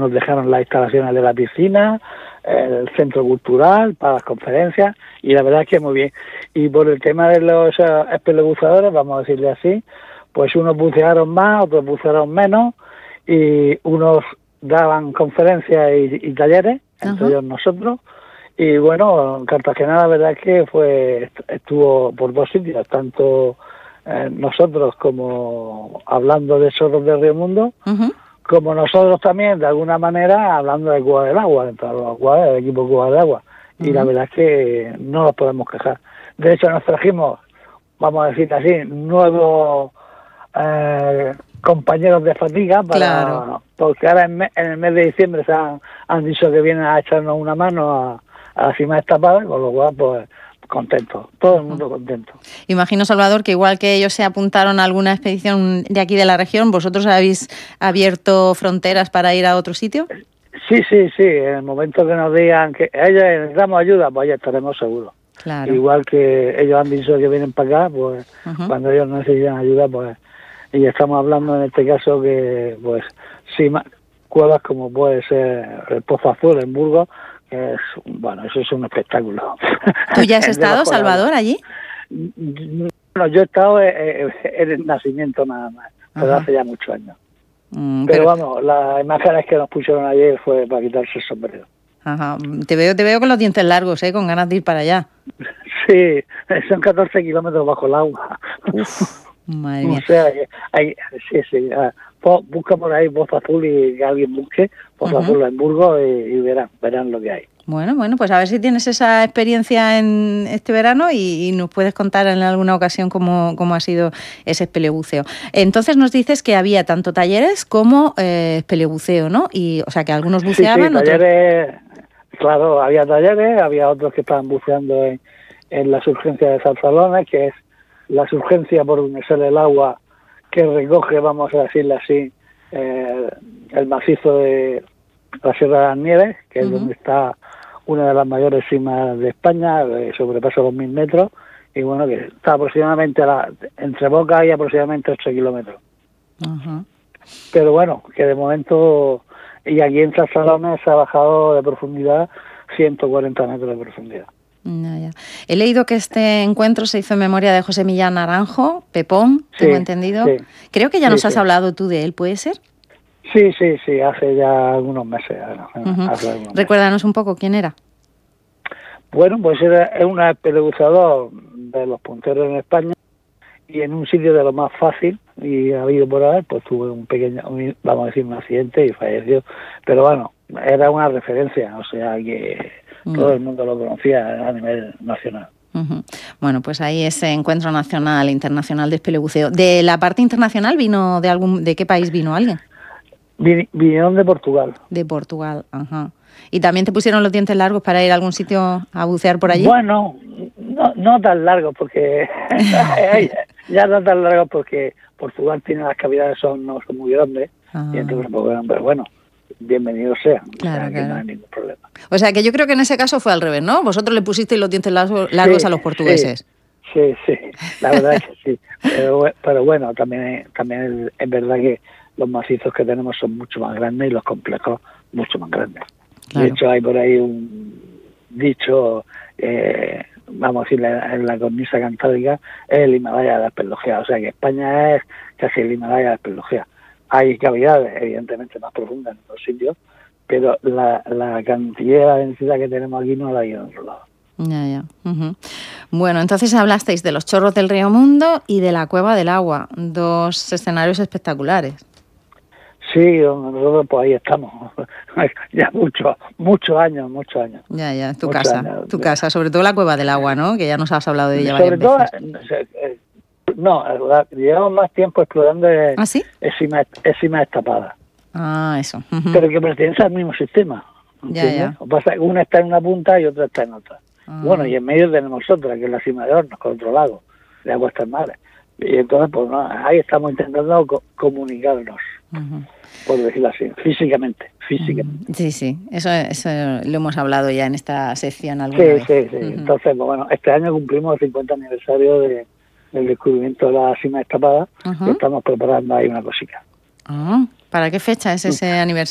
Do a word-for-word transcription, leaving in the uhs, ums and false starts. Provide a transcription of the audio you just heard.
nos dejaron las instalaciones de la piscina, el centro cultural para las conferencias, y la verdad es que muy bien. Y por el tema de los uh, espelebuzadores, vamos a decirle así, pues unos bucearon más, otros bucearon menos, y unos daban conferencias y, y talleres, entre ellos nosotros. Y bueno, Cartagena la verdad es que fue estuvo por dos sitios, tanto eh, nosotros como hablando de Chorros del Río Mundo, uh-huh. como nosotros también de alguna manera hablando de Cuba del Agua, dentro de los Cuba, del equipo Cuba del Agua. Uh-huh. Y la verdad es que no nos podemos quejar. De hecho nos trajimos, vamos a decir así, nuevos eh, compañeros de fatiga para claro. porque ahora en, me, en el mes de diciembre se han, han dicho que vienen a echarnos una mano a a la cima destapada, con lo cual, pues, contento, todo el mundo contento. Imagino, Salvador, que igual que ellos se apuntaron a alguna expedición de aquí de la región, ¿vosotros habéis abierto fronteras para ir a otro sitio? Sí, sí, sí, en el momento que nos digan que ellos necesitamos ayuda, pues ya estaremos seguros. Claro. Igual que ellos han dicho que vienen para acá, pues, uh-huh. cuando ellos necesitan ayuda, pues, y estamos hablando en este caso que, pues, sí, cuevas como puede ser el Pozo Azul en Burgos, es, bueno, eso es un espectáculo. ¿Tú ya has estado, Salvador, allí? Bueno, yo he estado en, en el nacimiento nada más, pero hace ya muchos años. Mm, pero, pero vamos, las imágenes que nos pusieron ayer fue para quitarse el sombrero. Ajá. Te veo, te veo con los dientes largos, ¿eh? Con ganas de ir para allá. Sí, son catorce kilómetros bajo el agua. Uf, madre mía. O sea, hay, sí, sí. Busca por ahí Pozo Azul y que alguien busque Pozo uh-huh. Azul en Burgos y, y verán, verán lo que hay. Bueno, bueno, pues a ver si tienes esa experiencia en este verano y, y nos puedes contar en alguna ocasión cómo, cómo ha sido ese espelebuceo. Entonces nos dices que había tanto talleres como eh, espelebuceo, ¿no? Y, o sea, que algunos buceaban, sí, sí, talleres, otros... Claro, había talleres, había otros que estaban buceando en, en la surgencia de Zarzalones, que es la surgencia por donde sale el agua que recoge, vamos a decirle así, eh, el macizo de la Sierra de las Nieves, que es uh-huh. donde está una de las mayores cimas de España, eh, sobrepasa los mil metros, y bueno, que está aproximadamente, a la, entre Boca y aproximadamente ocho kilómetros. Uh-huh. Pero bueno, que de momento, y aquí en Zarzalones se ha bajado de profundidad ciento cuarenta metros de profundidad. No, ya. He leído que este encuentro se hizo en memoria de José Millán Naranjo, Pepón, tengo sí, entendido. Sí. Creo que ya nos sí, has sí. hablado tú de él, ¿puede ser? Sí, sí, sí, hace ya algunos meses. Uh-huh. Hace algunos Recuérdanos meses. un poco quién era. Bueno, pues era, es un espelebuzador de los punteros en España y en un sitio de lo más fácil, y ha habido por ahí, pues tuve un pequeño, un, vamos a decir, un accidente y falleció. Pero bueno, era una referencia, o sea que uh-huh. todo el mundo lo conocía a nivel nacional. Uh-huh. Bueno, pues ahí ese encuentro nacional, internacional de espelebuceo. ¿De la parte internacional vino, de algún, de qué país vino alguien? Vin, vinieron de Portugal. De Portugal, ajá. ¿Y también te pusieron los dientes largos para ir a algún sitio a bucear por allí? Bueno, no, no tan largos, porque ya no tan largos porque Portugal tiene las cavidades, son, no son muy grandes, ah. y entonces, pues, pero bueno, bienvenidos sean, claro, o sea, claro. que no hay ningún problema. O sea, que yo creo que en ese caso fue al revés, ¿no? Vosotros le pusisteis los dientes largos, largos sí, a los portugueses. Sí, sí, sí, la verdad es que sí. Pero, pero bueno, también, también es, es verdad que los macizos que tenemos son mucho más grandes y los complejos mucho más grandes. Claro. De hecho, hay por ahí un dicho, eh, vamos a decir, en la cornisa cantábrica, es el Himalaya de la Espelogea. O sea que España es casi el Himalaya de la Espelogea. Hay cavidades, evidentemente, más profundas en otros sitios, pero la, la cantidad, la densidad que tenemos aquí no la hay en otro lado. Ya, ya. Uh-huh. Bueno, entonces hablasteis de los Chorros del Río Mundo y de la Cueva del Agua, dos escenarios espectaculares. Sí, nosotros pues ahí estamos, ya muchos, muchos años, muchos años. Ya, ya, tu casa, años. tu casa, sobre todo la Cueva del Agua, ¿no? Que ya nos has hablado de ella sobre varias todo, veces. No, llevamos más tiempo explorando ¿Ah, sí? Encima, encima destapada. Ah, eso. Uh-huh. Pero que pertenece al mismo sistema, ¿entiendes? Ya, ya. Lo que pasa es que una está en una punta y otra está en otra. Uh-huh. Bueno, y en medio tenemos otra, que es la cima de Hornos, con otro lago, de aguas termales. Y entonces, pues no, ahí estamos intentando co- comunicarnos. Uh-huh. Por decirlo así, físicamente, físicamente. Sí, sí, eso, eso lo hemos hablado ya en esta sección alguna sí, vez. Sí, sí, uh-huh. Entonces, pues, bueno, este año cumplimos el cincuenta aniversario de, del descubrimiento de la cima destapada, uh-huh. y estamos preparando ahí una cosita. Uh-huh. ¿Para qué fecha es ese aniversario?